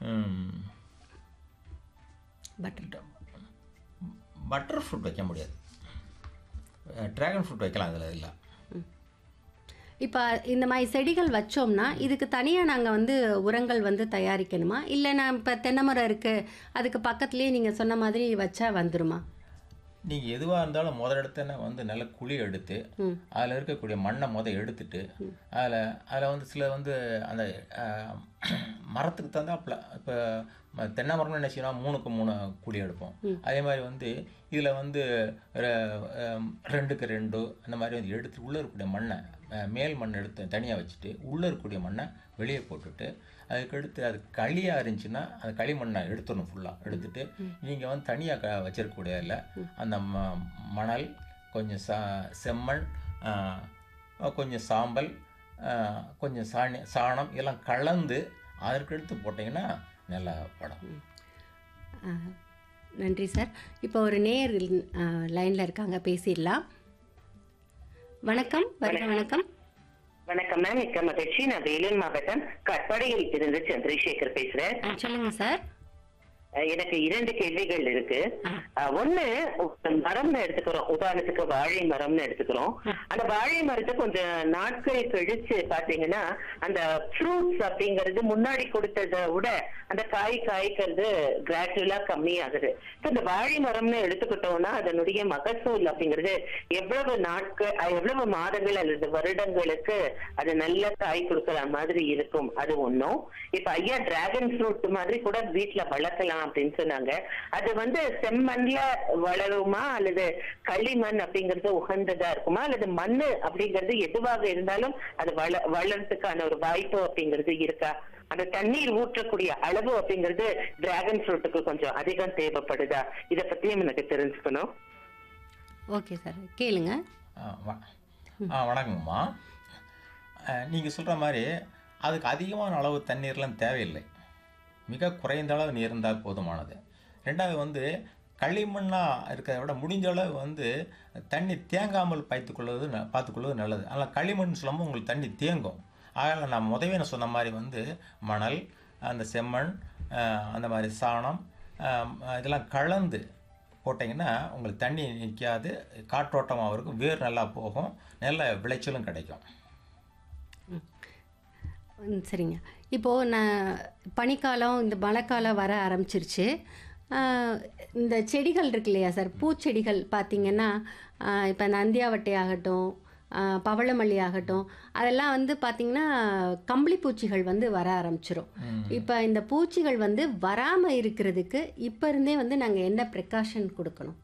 ம், butter. Butter fruit வைக்க முடியாது. ட்ராகன் ஃப்ரூட் வைக்கலாம், அதில் இல்லை. இப்போ இந்த மாதிரி செடிகள் வச்சோம்னா இதுக்கு தனியாக நாங்கள் வந்து உரங்கள் வந்து தயாரிக்கணுமா, இல்லை நான் இப்போ தென்னை மரம் இருக்குது அதுக்கு பக்கத்துலேயே நீங்கள் சொன்ன மாதிரி வச்சா வந்துருமா? நீங்கள் எதுவாக இருந்தாலும் எடுத்தோன்னே நல்ல குழி எடுத்து அதில் இருக்கக்கூடிய மண்ணை எடுத்துட்டு அதில் சில அந்த மரத்துக்கு தந்தாப்புல இப்போ தென்னை மரம்னு என்ன செய்யணும், 3க்கு 3 குழி எடுப்போம். அதே மாதிரி இதில் 2க்கு 2 அந்த மாதிரி எடுத்து உள்ளே இருக்கக்கூடிய மண்ணை மேல் மண் எடுத்து தனியாக வச்சுட்டு உள்ளே இருக்கக்கூடிய மண்ணை வெளியே போட்டுட்டு அதுக்கடுத்து அது களியாக இருந்துச்சுன்னா அந்த களிமண்ணை எடுத்துடணும். ஃபுல்லாக எடுத்துட்டு நீங்கள் தனியாக வச்சிருக்கக்கூடிய இல்லை அந்த மணல், கொஞ்சம் செம்மண், கொஞ்சம் சாம்பல், கொஞ்சம் சாணம் எல்லாம் கலந்து அதற்கடுத்து போட்டிங்கன்னா நல்லா படம். நன்றி சார். இப்போ ஒரு நேர் லைனில் இருக்காங்க, பேசிடலாம். வணக்கம். வணக்கம். வணக்கம் மேம், மிக்க மகிழ்ச்சி. நான் வேலூர் மாவட்டம் கட்பாடியில் இருந்து சந்திரசேகர் பேசுறேன். சொல்லுங்க சார். எனக்கு 2 கேள்விகள் இருக்கு. ஒண்ணு, மரம்னு எடுத்துக்கிறோம், உதாரணத்துக்கு வாழை மரம்னு எடுத்துக்கிறோம். அந்த வாழை மரத்தை கொஞ்சம் நாட்கள் கழிச்சு பாத்தீங்கன்னா அந்த ஃப்ரூட்ஸ் அப்படிங்கிறது முன்னாடி கொடுத்ததை விட அந்த காய்க்கிறது கிராஜுவலா கம்மியாகுது. இந்த வாழை மரம்னு எடுத்துக்கிட்டோம்னா அதனுடைய மகசூல் அப்படிங்கிறது எவ்வளவு மாதங்கள் அல்லது வருடங்களுக்கு அது நல்ல காய் கொடுக்கிற மாதிரி இருக்கும்? அது ஒண்ணும். இப்ப ஐயா டிராகன் ஃப்ரூட் மாதிரி கூட வீட்டுல வளர்க்கலாம் அப்படின்னு சொன்னாங்க. அது செம்மண்ல வளருமா அல்லது களிமண் அப்படிங்கிறது உகந்ததா இருக்குமா, அல்லது மண்ணு அப்படிங்கிறது எதுவாக இருந்தாலும் அது வளர்றதுக்கான ஒரு வாய்ப்பு அப்படிங்கிறது இருக்கா? அந்த தண்ணீர் ஊற்றக்கூடிய அளவு அப்படிங்கிறது டிராகன் ஃப்ரூட்டுக்கு கொஞ்சம் அதிகம் தேவைப்படுதா? இதை பத்தியும் எனக்கு தெரிஞ்சுக்கணும். ஓகே சார், கேளுங்க. வணக்கங்கம்மா. நீங்கள் சொல்கிற மாதிரி அதுக்கு அதிகமான அளவு தண்ணீர்லாம் தேவையில்லை. மிக குறைந்த அளவு நீர் இருந்தால் போதுமானது. ரெண்டாவது களிமண்ணாக இருக்கிறத விட முடிஞ்ச அளவு தண்ணி தேங்காமல் பார்த்துக்கொள்வது நல்லது. அதனால் களிமண் சொல்லும்போது உங்களுக்கு தண்ணி தேங்கும். அதனால் நான் முதவே நான் சொன்ன மாதிரி மணல், அந்த செம்மண், அந்த மாதிரி சாணம் இதெல்லாம் கலந்து போட்டிங்கன்னா உங்களுக்கு தண்ணி நிற்காது, காற்றோட்டமாக இருக்கும், வேர் நல்லா போகும், நல்ல விளைச்சலும் கிடைக்கும். சரிங்க. இப்போது நான் பனிக்காலம் இந்த மழைக்காலம் வர ஆரம்பிச்சிருச்சு. இந்த செடிகள் இருக்கு இல்லையா சார், பூச்செடிகள் பார்த்திங்கன்னா இப்போ இந்த அந்தியாவட்டை ஆகட்டும், பவளமல்லி ஆகட்டும், அதெல்லாம் பார்த்திங்கன்னா கம்பளி பூச்சிகள் வர ஆரம்பிச்சிரும். இப்போ இந்த பூச்சிகள் வராமல் இருக்கிறதுக்கு இப்போ இருந்தே நாங்கள் என்ன ப்ரிகாஷன் கொடுக்கணும்?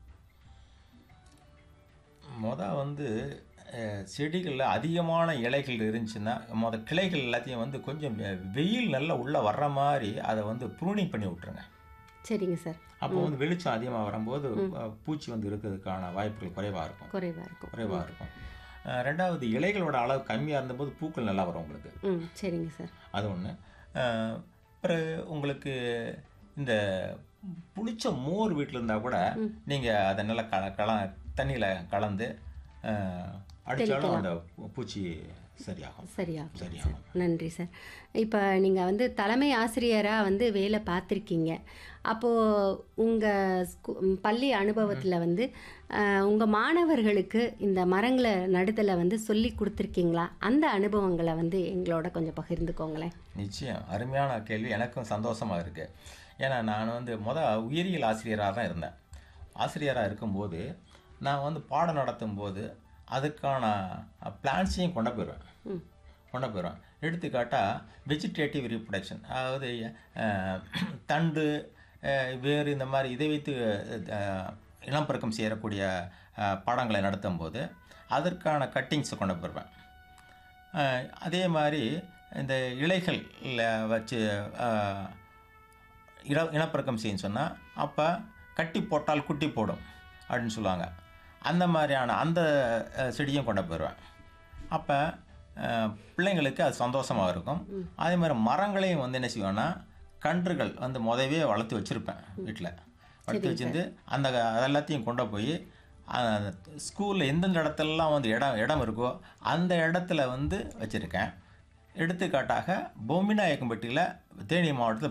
செடிகளில் அதிகமான இலைகள் இருந்துச்சுன்னா கிளைகள் எல்லாத்தையும் கொஞ்சம் வெயில் நல்லா உள்ளே வர்ற மாதிரி அதை ப்ரூனிங் பண்ணி விட்ருங்க. சரிங்க சார். அப்போ வெளிச்சம் அதிகமாக வரும்போது பூச்சி இருக்கிறதுக்கான வாய்ப்புகள் குறைவாக இருக்கும். ரெண்டாவது, இலைகளோட அளவு கம்மியாக இருந்தபோது பூக்கள் நல்லா வரும் உங்களுக்கு. சரிங்க சார். அது ஒன்று. அப்புறம் உங்களுக்கு இந்த புளிச்ச மோர் வீட்டில் இருந்தால் கூட நீங்கள் அதை நல்லா தண்ணியில் கலந்து அடித்தாலும் அந்த பூச்சி சரியாகும். நன்றி சார். இப்போ நீங்கள் தலைமை ஆசிரியராக வேலை பார்த்துருக்கீங்க. அப்போது உங்கள் பள்ளி அனுபவத்தில் உங்கள் மாணவர்களுக்கு இந்த மரங்களை நடுதலை சொல்லி கொடுத்துருக்கீங்களா? அந்த அனுபவங்களை எங்களோட கொஞ்சம் பகிர்ந்துக்கோங்களேன். நிச்சயம், அருமையான கேள்வி. எனக்கும் சந்தோஷமாக இருக்குது. ஏன்னா நான் உயிரியல் ஆசிரியராக தான் இருந்தேன். ஆசிரியராக இருக்கும்போது நான் பாடம் நடத்தும் போது அதுக்கான பிளான்ஸையும் கொண்டு போயிடுவேன். எடுத்துக்காட்டால் வெஜிடேட்டிவ் ரீப்ரொடக்ஷன், அதாவது தண்டு, வேறு இந்த மாதிரி இதை வைத்து இனப்பெருக்கம் செய்யக்கூடிய பாடங்களை நடத்தும் போது அதற்கான கட்டிங்ஸை கொண்டு போயிடுவேன். அதே மாதிரி இந்த இலைகளில் வச்சு இனப்பெருக்கம் செய்யன்னு சொன்னால் அப்போ கட்டி போட்டால் குட்டி போடும் அப்படின்னு சொல்லுவாங்க. அந்த மாதிரியான அந்த செடியும் கொண்டு போயிடுவேன். அப்போ பிள்ளைங்களுக்கு அது சந்தோஷமாக இருக்கும். அதே மாதிரி மரங்களையும் என்ன செய்வேன்னா கன்றுகள் முதவே வளர்த்து வச்சுருப்பேன். வீட்டில் வளர்த்து வச்சுருந்து அதெல்லாத்தையும் கொண்டு போய் ஸ்கூலில் எந்தெந்த இடத்துலலாம் இடம் இருக்கோ அந்த இடத்துல வச்சுருக்கேன். எடுத்துக்காட்டாக பொம்மிநாயக்கம்பட்டியில், தேனி மாவட்டத்தில்